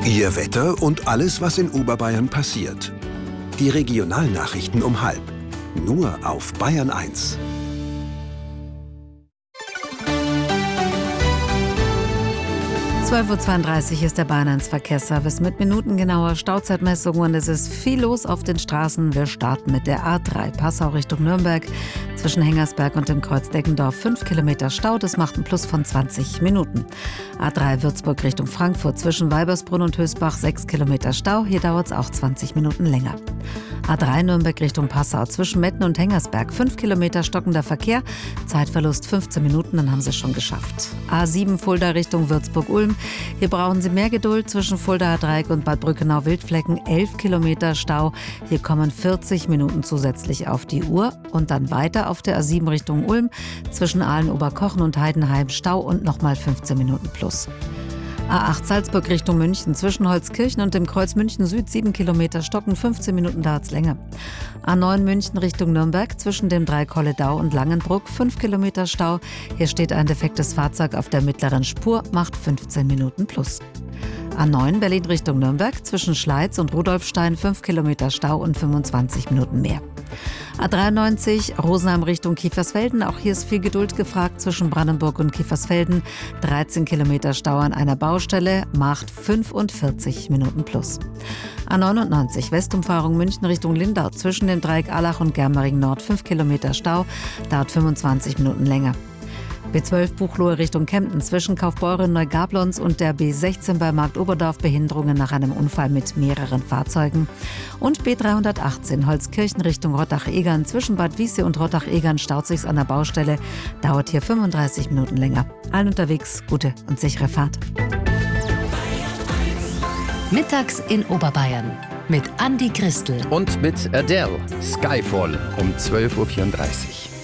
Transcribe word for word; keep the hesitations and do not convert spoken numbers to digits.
Ihr Wetter und alles, was in Oberbayern passiert. Die Regionalnachrichten um halb. Nur auf Bayern eins. zwölf Uhr zweiunddreißig ist der Bayern eins Verkehrsservice mit minutengenauer Stauzeitmessung und es ist viel los auf den Straßen. Wir starten mit der A drei Passau Richtung Nürnberg. Zwischen Hengersberg und dem Kreuz Deggendorf fünf Kilometer Stau, das macht einen Plus von zwanzig Minuten. A drei Würzburg Richtung Frankfurt zwischen Weibersbrunn und Hösbach sechs Kilometer Stau, hier dauert es auch zwanzig Minuten länger. A drei Nürnberg Richtung Passau zwischen Metten und Hengersberg fünf Kilometer stockender Verkehr, Zeitverlust fünfzehn Minuten, dann haben sie es schon geschafft. A sieben Fulda Richtung Würzburg-Ulm, hier brauchen Sie mehr Geduld zwischen Fuldaer Dreieck und Bad Brückenau-Wildflecken, elf Kilometer Stau, hier kommen vierzig Minuten zusätzlich auf die Uhr und dann weiter auf der A sieben Richtung Ulm zwischen Aalen-Oberkochen und Heidenheim Stau und nochmal fünfzehn Minuten plus. A acht Salzburg Richtung München zwischen Holzkirchen und dem Kreuz München Süd sieben Kilometer stocken, fünfzehn Minuten dauert's länger. A neun München Richtung Nürnberg zwischen dem Dreieck Holledau und Langenbruck fünf Kilometer Stau. Hier steht ein defektes Fahrzeug auf der mittleren Spur, macht fünfzehn Minuten plus. A neun Berlin Richtung Nürnberg zwischen Schleiz und Rudolfstein fünf Kilometer Stau und fünfundzwanzig Minuten mehr. A dreiundneunzig Rosenheim Richtung Kiefersfelden, auch hier ist viel Geduld gefragt zwischen Brandenburg und Kiefersfelden. dreizehn Kilometer Stau an einer Baustelle, macht fünfundvierzig Minuten plus. A neunundneunzig Westumfahrung München Richtung Lindau zwischen dem Dreieck Allach und Germering Nord fünf Kilometer Stau, dauert fünfundzwanzig Minuten länger. B zwölf Buchloe Richtung Kempten zwischen Kaufbeuren Neugablons und der B sechzehn bei Markt Oberdorf Behinderungen nach einem Unfall mit mehreren Fahrzeugen. Und B dreihundertachtzehn Holzkirchen Richtung Rottach-Egern zwischen Bad Wiessee und Rottach-Egern staut sich's an der Baustelle, dauert hier fünfunddreißig Minuten länger. Allen unterwegs gute und sichere Fahrt. Mittags in Oberbayern mit Andi Christel und mit Adele, Skyfall um zwölf Uhr vierunddreißig.